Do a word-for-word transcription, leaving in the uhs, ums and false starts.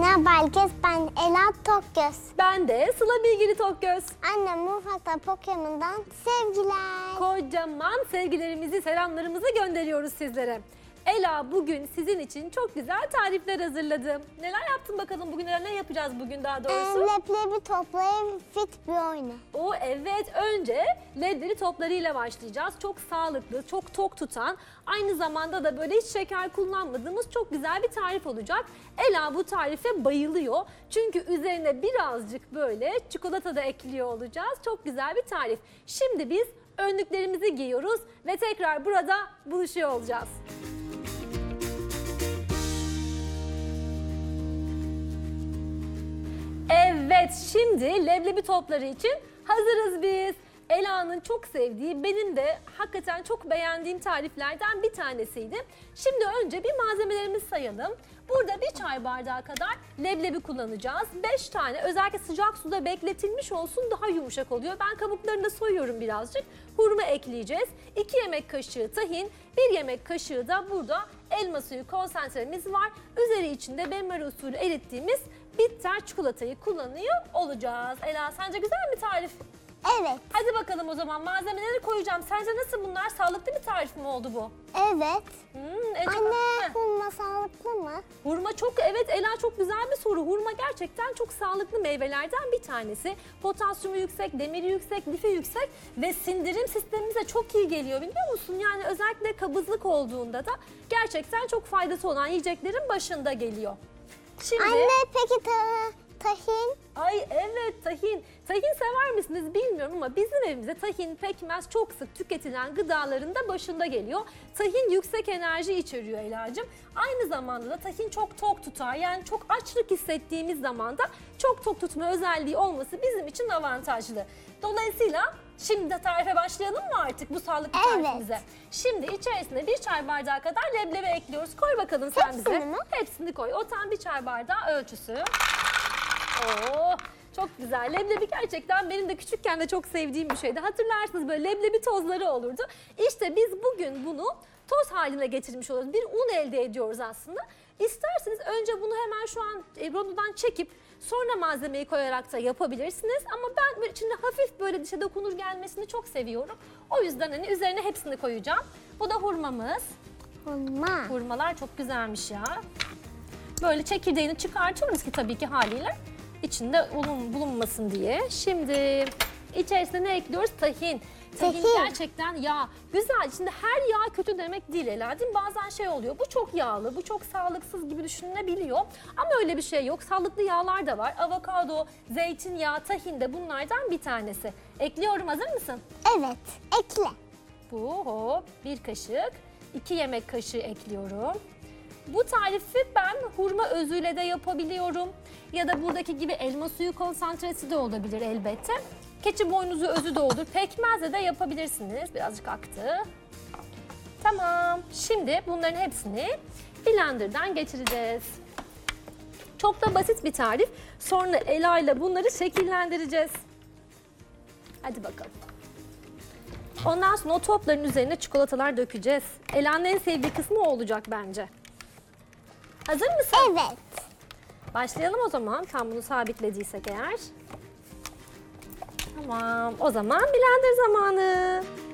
Merhaba herkes, ben Ela Tokgöz. Ben de Sıla Bilgili Tokgöz. Annem Mufak'ta Pokemon'dan sevgiler. Kocaman sevgilerimizi, selamlarımızı gönderiyoruz sizlere. Ela bugün sizin için çok güzel tarifler hazırladım. Neler yaptın bakalım bugün? Ne yapacağız bugün daha doğrusu? Ee, leblebi toplayıp fit bir oyunu. O evet, önce leblebi toplarıyla başlayacağız. Çok sağlıklı, çok tok tutan, aynı zamanda da böyle hiç şeker kullanmadığımız çok güzel bir tarif olacak. Ela bu tarife bayılıyor. Çünkü üzerine birazcık böyle çikolata da ekliyor olacağız. Çok güzel bir tarif. Şimdi biz önlüklerimizi giyiyoruz ve tekrar burada buluşuyor olacağız. Evet, şimdi leblebi topları için hazırız biz. Ela'nın çok sevdiği, benim de hakikaten çok beğendiğim tariflerden bir tanesiydi. Şimdi önce bir malzemelerimizi sayalım. Burada bir çay bardağı kadar leblebi kullanacağız. beş tane, özellikle sıcak suda bekletilmiş olsun, daha yumuşak oluyor. Ben kabuklarını da soyuyorum birazcık. Hurma ekleyeceğiz. iki yemek kaşığı tahin, bir yemek kaşığı da burada elma suyu konsantremiz var. Üzeri içinde benmari usulü erittiğimiz bitter çikolatayı kullanıyor olacağız. Ela, sence güzel mi tarif? Evet. Hadi bakalım o zaman, malzemeleri koyacağım. Sence nasıl bunlar? Sağlıklı bir tarif mi oldu bu? Evet. Hmm, en çok- Anne, Heh. hurma sağlıklı mı? Hurma çok, evet Ela, çok güzel bir soru. Hurma gerçekten çok sağlıklı meyvelerden bir tanesi. Potasyumu yüksek, demiri yüksek, lifi yüksek ve sindirim sistemimize çok iyi geliyor, biliyor musun? Yani özellikle kabızlık olduğunda da gerçekten çok faydası olan yiyeceklerin başında geliyor. Şimdi... Anne, peki ta tahin? Ay evet, tahin. Tahin sever misiniz bilmiyorum ama bizim evimizde tahin, pekmez çok sık tüketilen gıdaların da başında geliyor. Tahin yüksek enerji içeriyor Ela'cığım. Aynı zamanda da tahin çok tok tutar. Yani çok açlık hissettiğimiz zaman da çok tok tutma özelliği olması bizim için avantajlı. Dolayısıyla şimdi de tarife başlayalım mı artık bu sağlıklı Evet. tarifimize? Şimdi içerisine bir çay bardağı kadar leblebi ekliyoruz. Koy bakalım sen Hepsini bize. mi? Hepsini koy. O tam bir çay bardağı ölçüsü. Oo, çok güzel. Leblebi gerçekten benim de küçükken de çok sevdiğim bir şeydi. Hatırlarsınız, böyle leblebi tozları olurdu. İşte biz bugün bunu toz haline getirmiş oluyoruz. Bir un elde ediyoruz aslında. İsterseniz önce bunu hemen şu an rondodan çekip sonra malzemeyi koyarak da yapabilirsiniz. Ama ben böyle içinde hafif böyle dişe dokunur gelmesini çok seviyorum. O yüzden hani üzerine hepsini koyacağım. Bu da hurmamız. Hurma. Hurmalar çok güzelmiş ya. Böyle çekirdeğini çıkartıyoruz ki tabii ki haliyle içinde bulun, bulunmasın diye. Şimdi içerisine ne ekliyoruz? Tahin. Tahin Tahin. gerçekten yağ. Güzel. Şimdi her yağ kötü demek değil Ela, değil mi? Bazen şey oluyor. Bu çok yağlı, bu çok sağlıksız gibi düşünülebiliyor. Ama öyle bir şey yok. Sağlıklı yağlar da var. Avokado, zeytinyağı, tahin de bunlardan bir tanesi. Ekliyorum. Hazır mısın? Evet, ekle. Bu hop bir kaşık, iki yemek kaşığı ekliyorum. Bu tarifi ben hurma özüyle de yapabiliyorum. Ya da buradaki gibi elma suyu konsantresi de olabilir elbette. Keçi boynuzu özü de olur. Pekmezle de yapabilirsiniz. Birazcık aktı. Tamam. Şimdi bunların hepsini blenderdan geçireceğiz. Çok da basit bir tarif. Sonra Ela ile bunları şekillendireceğiz. Hadi bakalım. Ondan sonra o topların üzerine çikolatalar dökeceğiz. Ela'nın en sevdiği kısmı o olacak bence. Hazır mısın? Evet. Başlayalım o zaman. Tam bunu sabitlediysek eğer. Tamam. O zaman blender zamanı.